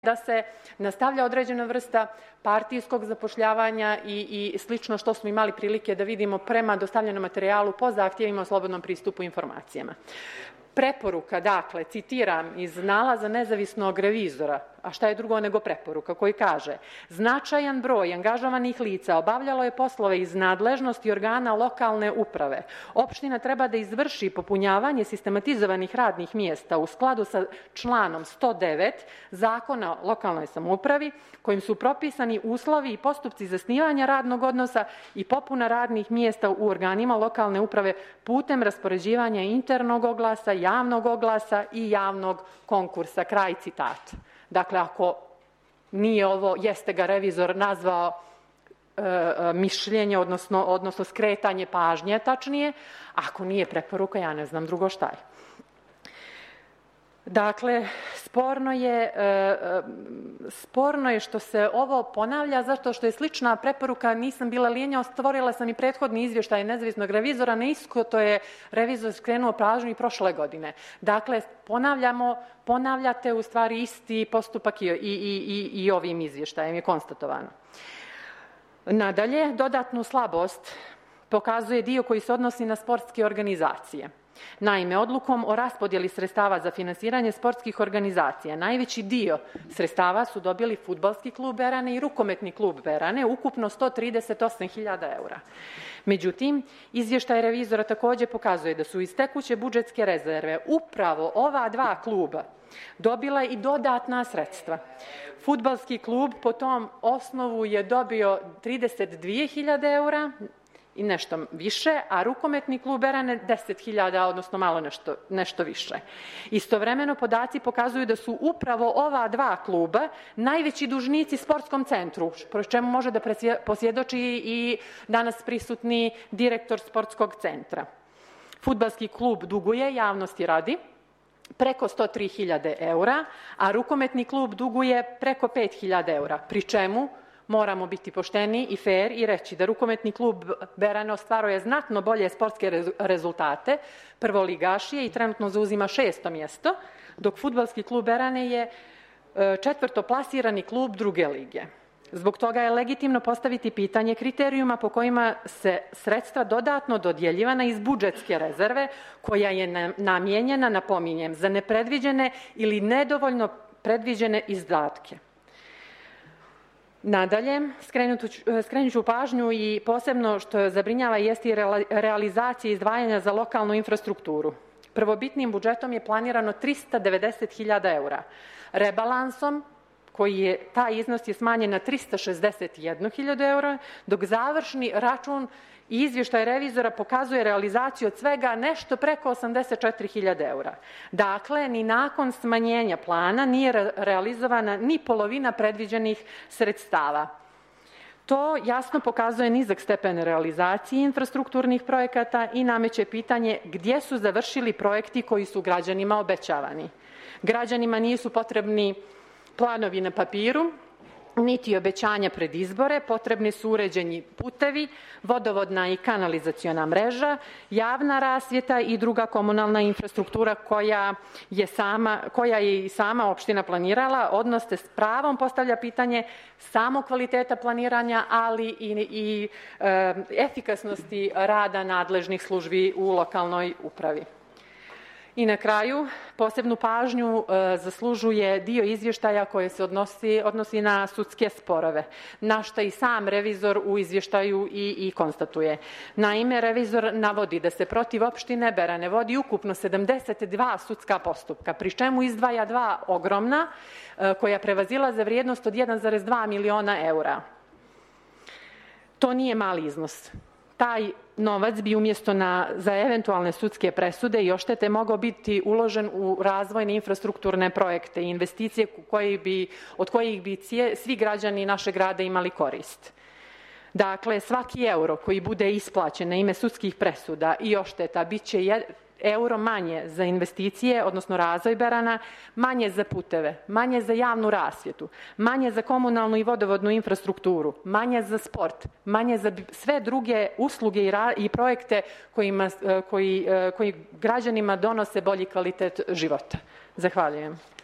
da se nastavlja određena vrsta partijskog zapošljavanja i slično što smo imali prilike da vidimo prema dostavljenom materijalu po zahtjevima o slobodnom pristupu informacijama. Preporuka, dakle, citiram iz nalaza nezavisnog revizora, a šta je drugo nego preporuka, koji kaže: značajan broj angažovanih lica obavljalo je poslove iz nadležnosti organa lokalne uprave. Opština treba da izvrši popunjavanje sistematizovanih radnih mjesta u skladu sa članom 109 Zakona o lokalnoj samoupravi, kojim su propisani uslovi i postupci zasnivanja radnog odnosa i popuna radnih mjesta u organima lokalne uprave putem raspoređivanja internog oglasa, javnog oglasa i javnog konkursa. Kraj citata. Dakle, ako nije ovo, jeste ga revizor nazvao mišljenje, odnosno skretanje pažnje, tačnije, ako nije preporuka, ja ne znam drugo šta je. Dakle, sporno je što se ovo ponavlja, zato što je slična preporuka, nisam bila lijenja, stvorila sam i prethodni izvještaj nezavisnog revizora, na isto to je revizor skrenuo pažnju i prošle godine. Dakle, ponavljate u stvari isti postupak i ovim izvještajem je konstatovano. Nadalje, dodatnu slabost pokazuje dio koji se odnosi na sportske organizacije. Naime, odlukom o raspodjeli sredstava za finansiranje sportskih organizacija najveći dio sredstava su dobili fudbalski klub Berane i rukometni klub Berane, ukupno 138.000 eura. Međutim, izvještaj revizora također pokazuje da su iz tekuće budžetske rezerve upravo ova dva kluba dobila i dodatna sredstva. Fudbalski klub po tom osnovu je dobio 32.000 eura, i nešto više, a rukometni klub Berane 10.000, odnosno malo nešto više. Istovremeno podaci pokazuju da su upravo ova dva kluba najveći dužnici sportskom centru, po čemu može da posvjedoči i danas prisutni direktor sportskog centra. Fudbalski klub duguje, javnosti radi, preko 103.000 eura, a rukometni klub duguje preko 5.000 eura, pri čemu moramo biti pošteni i fair i reći da rukometni klub Berane ostvaruje znatno bolje sportske rezultate, prvoligaš je i trenutno zauzima 6. mjesto, dok fudbalski klub Berane je 4. plasirani klub druge lige. Zbog toga je legitimno postaviti pitanje kriterijuma po kojima se sredstva dodatno dodjeljivana iz budžetske rezerve, koja je namijenjena, napominjem, za nepredviđene ili nedovoljno predviđene izdatke. Nadalje, skrenut ću pažnju i posebno što zabrinjava jeste i realizacija izdvajanja za lokalnu infrastrukturu. Prvobitnim budžetom je planirano 390.000 eura. Rebalansom, taj iznos je smanjen na 361.000 eura, dok završni račun i izvještaj revizora pokazuje realizaciju od svega nešto preko 84.000 eura. Dakle, ni nakon smanjenja plana nije realizovana ni polovina predviđenih sredstava. To jasno pokazuje nizak stepen realizacije infrastrukturnih projekata i nameće pitanje gdje su završili projekti koji su građanima obećavani. Građanima nisu potrebni planovi na papiru, niti obećanja pred izbore, potrebni su uređeni putevi, vodovodna i kanalizaciona mreža, javna rasvjeta i druga komunalna infrastruktura koja je i sama opština planirala, odnosno s pravom postavlja pitanje samo kvaliteta planiranja, ali i efikasnosti rada nadležnih službi u lokalnoj upravi. I na kraju, posebnu pažnju zaslužuje dio izvještaja koje se odnosi na sudske sporove, na što i sam revizor u izvještaju i konstatuje. Naime, revizor navodi da se protiv opštine Berane vodi ukupno 72 sudska postupka, pri čemu izdvaja dva ogromna koja prevazilaze vrijednost od 1,2 miliona eura. To nije mali iznos. Taj novac bi umjesto za eventualne sudske presude i odštete mogao biti uložen u razvojne infrastrukturne projekte i investicije od kojih bi svi građani našeg grada imali korist. Dakle, svaki euro koji bude isplaćen na ime sudskih presuda i odšteta bit će euro manje za investicije, odnosno razvoj Berana, manje za puteve, manje za javnu rasvjetu, manje za komunalnu i vodovodnu infrastrukturu, manje za sport, manje za sve druge usluge i projekte koji građanima donose bolji kvalitet života. Zahvaljujem.